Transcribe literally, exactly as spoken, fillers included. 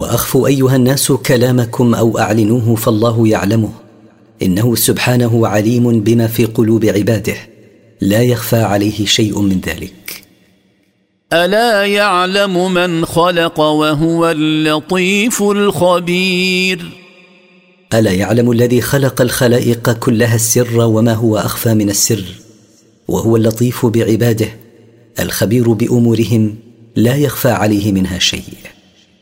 وأخفوا أيها الناس كلامكم أو أعلنوه فالله يعلمه، إنه سبحانه عليم بما في قلوب عباده، لا يخفى عليه شيء من ذلك. ألا يعلم من خلق وهو اللطيف الخبير. ألا يعلم الذي خلق الخلائق كلها السر وما هو أخفى من السر، وهو اللطيف بعباده الخبير بأمورهم، لا يخفى عليه منها شيء.